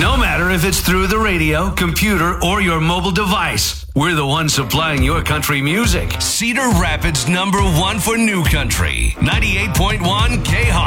No matter if it's through the radio, computer, or your mobile device, we're the ones supplying your country music. Cedar Rapids #1 for new country. 98.1 K-Hawk.